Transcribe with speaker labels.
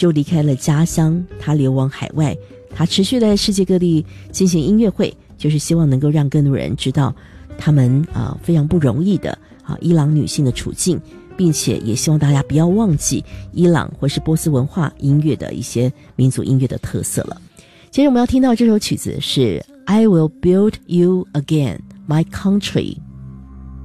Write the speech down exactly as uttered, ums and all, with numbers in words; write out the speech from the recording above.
Speaker 1: 就离开了家乡，他流亡海外，他持续在世界各地进行音乐会，就是希望能够让更多人知道他们啊、呃、非常不容易的啊伊朗女性的处境，并且也希望大家不要忘记伊朗或是波斯文化音乐的一些民族音乐的特色了。接着我们要听到这首曲子是 I Will Build You Again, My Country。